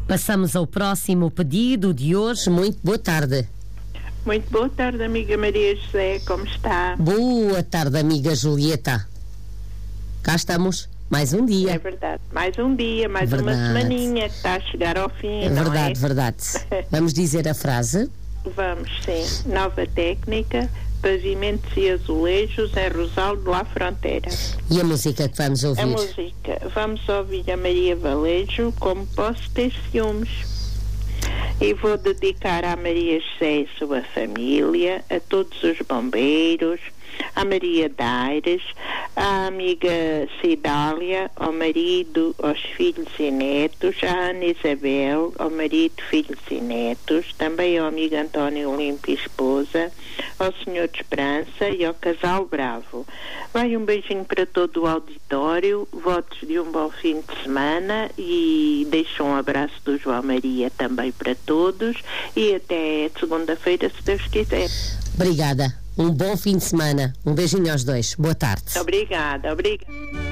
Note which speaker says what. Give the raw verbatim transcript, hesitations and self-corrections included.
Speaker 1: Passamos ao próximo pedido de hoje. Muito boa tarde.
Speaker 2: Muito boa tarde, amiga Maria José, como está?
Speaker 1: Boa tarde, amiga Julieta. Cá estamos, mais um dia.
Speaker 2: É verdade, mais um dia, mais
Speaker 1: Verdade.
Speaker 2: uma semaninha que está a chegar ao fim,
Speaker 1: É
Speaker 2: não
Speaker 1: verdade,
Speaker 2: é?
Speaker 1: verdade. Vamos dizer a frase?
Speaker 2: Vamos, sim. Nova técnica, pavimentos e azulejos em Rosal de La Fronteira.
Speaker 1: E a música que vamos ouvir?
Speaker 2: A música, vamos ouvir a Maria Valejo, Como Posso Ter Ciúmes. E vou dedicar à Maria José e sua família, a todos os bombeiros, à Maria Daires, à amiga Cidália, ao marido, aos filhos e netos, à Ana Isabel, ao marido, filhos e netos, também ao amigo António Limpo e esposa, ao senhor de Esperança e ao casal Bravo. Vai um beijinho para todo o auditório, votos de um bom fim de semana e deixo um abraço do João Maria também para todos e até segunda-feira, se Deus quiser.
Speaker 1: Obrigada. Um bom fim de semana. Um beijinho aos dois. Boa tarde.
Speaker 2: Obrigada, obrigada.